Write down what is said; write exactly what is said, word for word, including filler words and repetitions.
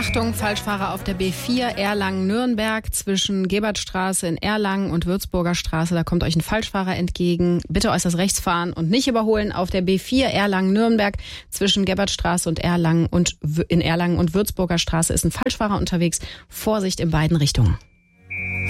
Achtung, Falschfahrer auf der B vier Erlangen-Nürnberg zwischen Gebertstraße in Erlangen und Würzburger Straße. Da kommt euch ein Falschfahrer entgegen. Bitte äußerst rechts fahren und nicht überholen auf der B vier Erlangen-Nürnberg zwischen Gebertstraße und Erlangen und in Erlangen und Würzburger Straße ist ein Falschfahrer unterwegs. Vorsicht in beiden Richtungen.